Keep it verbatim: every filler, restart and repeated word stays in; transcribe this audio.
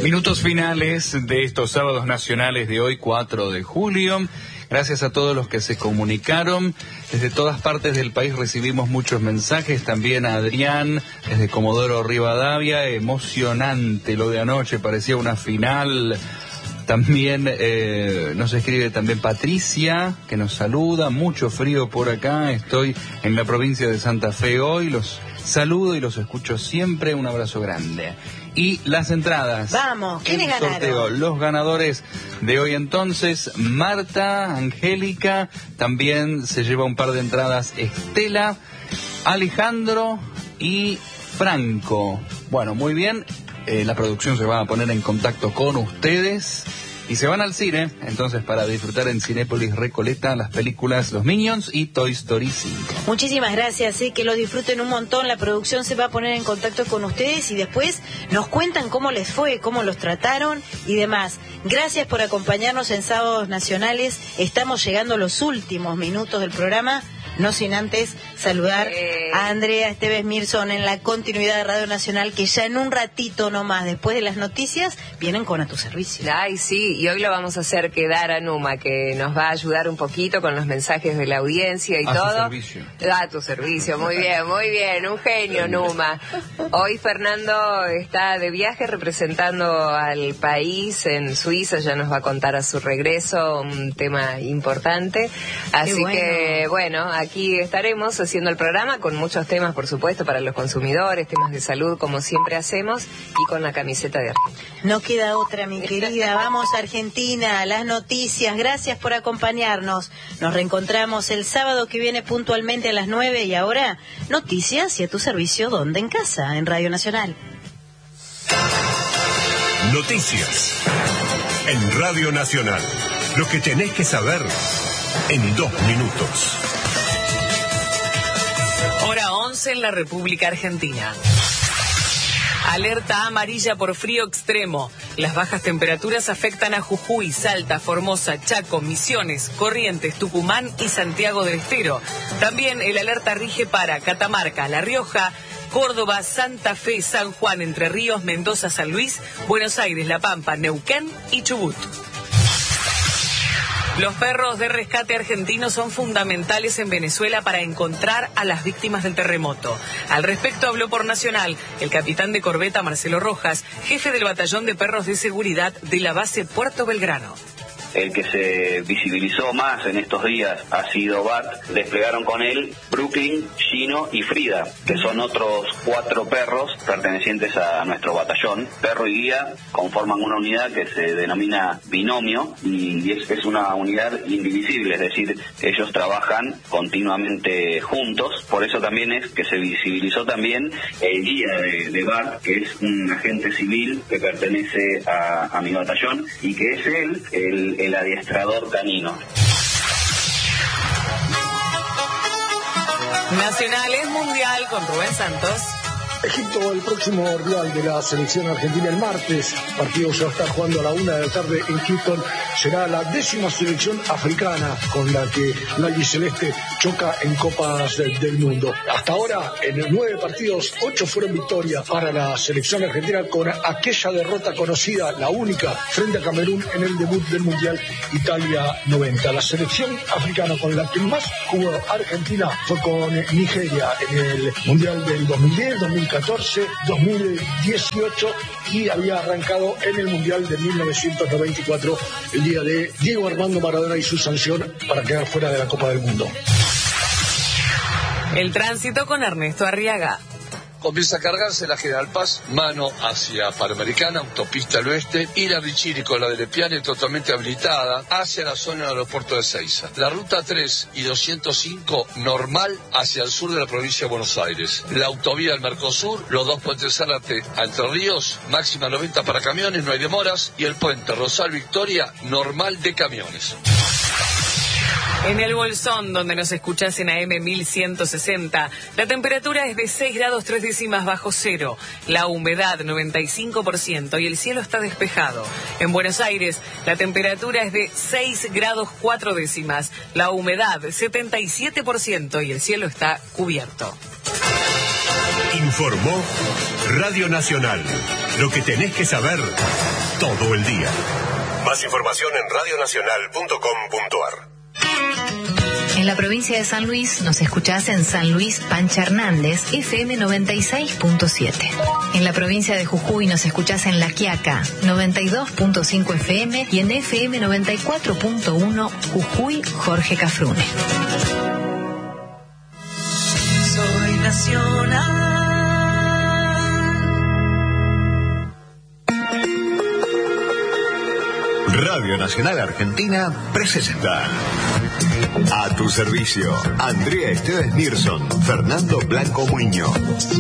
Minutos finales de estos sábados nacionales de hoy, cuatro de julio. Gracias a todos los que se comunicaron. Desde todas partes del país recibimos muchos mensajes. También a Adrián, desde Comodoro Rivadavia. Emocionante lo de anoche, parecía una final. También eh, nos escribe también Patricia, que nos saluda. Mucho frío por acá. Estoy en la provincia de Santa Fe hoy. Los saludo y los escucho siempre. Un abrazo grande. Y las entradas. Vamos, ¿quiénes ganaron? Sorteo. Los ganadores de hoy entonces, Marta, Angélica, también se lleva un par de entradas Estela, Alejandro y Franco. Bueno, muy bien, eh, la producción se va a poner en contacto con ustedes y se van al cine, entonces, para disfrutar en Cinépolis Recoleta las películas Los Minions y Toy Story cinco. Muchísimas gracias, eh, que lo disfruten un montón. La producción se va a poner en contacto con ustedes y después nos cuentan cómo les fue, cómo los trataron y demás. Gracias por acompañarnos en Sábados Nacionales. Estamos llegando a los últimos minutos del programa, no sin antes saludar eh... a Andrea Esteves Mirson en la continuidad de Radio Nacional, que ya en un ratito nomás, después de las noticias, vienen con A Tu Servicio. Ay, sí, y hoy lo vamos a hacer quedar a Numa, que nos va a ayudar un poquito con los mensajes de la audiencia y a todo. A Tu Servicio. A Tu Servicio, muy bien, muy bien, un genio, Numa. Hoy Fernando está de viaje representando al país en Suiza, ya nos va a contar a su regreso un tema importante. Así bueno. que, bueno, aquí estaremos haciendo el programa con muchos temas, por supuesto, para los consumidores, temas de salud, como siempre hacemos, y con la camiseta de Argentina. No queda otra, mi querida. Vamos a Argentina, las noticias. Gracias por acompañarnos. Nos reencontramos el sábado que viene puntualmente a las nueve, y ahora, noticias y A Tu Servicio, ¿dónde? En casa, en Radio Nacional. Noticias en Radio Nacional. Lo que tenés que saber en dos minutos. Hora once en la República Argentina. Alerta amarilla por frío extremo. Las bajas temperaturas afectan a Jujuy, Salta, Formosa, Chaco, Misiones, Corrientes, Tucumán y Santiago del Estero. También el alerta rige para Catamarca, La Rioja, Córdoba, Santa Fe, San Juan, Entre Ríos, Mendoza, San Luis, Buenos Aires, La Pampa, Neuquén y Chubut. Los perros de rescate argentinos son fundamentales en Venezuela para encontrar a las víctimas del terremoto. Al respecto habló por Nacional el capitán de corbeta Marcelo Rojas, jefe del batallón de perros de seguridad de la base Puerto Belgrano. El que se visibilizó más en estos días ha sido Bart. Desplegaron con él Brooklyn, Gino y Frida, que son otros cuatro perros pertenecientes a nuestro batallón. Perro y guía conforman una unidad que se denomina binomio y es, es una unidad indivisible, es decir, ellos trabajan continuamente juntos. Por eso también es que se visibilizó también el guía de, de Bart, que es un agente civil que pertenece a, a mi batallón y que es él el, el el adiestrador canino. Nacional es mundial con Rubén Santos. Egipto, el próximo rival de la selección argentina el martes. El partido se va a estar jugando a la una de la tarde en Houston. Será la décima selección africana con la que la albiceleste choca en Copas del, del Mundo. Hasta ahora, en nueve partidos, ocho fueron victorias para la selección argentina, con aquella derrota conocida, la única, frente a Camerún en el debut del Mundial Italia noventa. La selección africana con la que más jugó Argentina fue con Nigeria en el Mundial del dos mil diez, dos mil catorce, dos mil dieciocho y había arrancado en el Mundial de mil novecientos noventa y cuatro, el día de Diego Armando Maradona y su sanción para quedar fuera de la Copa del Mundo. El tránsito con Ernesto Arriaga. Comienza a cargarse la General Paz, mano hacia Panamericana, autopista al oeste, y la Richiri con la de Lepiane totalmente habilitada hacia la zona del aeropuerto de Ezeiza. La ruta tres y doscientos cinco normal hacia el sur de la provincia de Buenos Aires. La autovía del Mercosur, los dos puentes Zárate a Entre Ríos, máxima noventa para camiones, no hay demoras, y el puente Rosal Victoria, normal de camiones. En el Bolsón, donde nos escuchás en A M mil ciento sesenta, la temperatura es de seis grados tres décimas bajo cero, la humedad noventa y cinco por ciento y el cielo está despejado. En Buenos Aires, la temperatura es de seis grados cuatro décimas, la humedad setenta y siete por ciento y el cielo está cubierto. Informó Radio Nacional. Lo que tenés que saber todo el día. Más información en radio nacional punto com punto ar. En la provincia de San Luis nos escuchás en San Luis Pancha Hernández, F M noventa y seis punto siete. En la provincia de Jujuy nos escuchás en La Quiaca, noventa y dos punto cinco F M y en F M noventa y cuatro punto uno Jujuy Jorge Cafrune. Soy nacional. Radio Nacional Argentina presenta A tu servicio, Andrea Esteves Nilsson, Fernando Blanco Muñoz.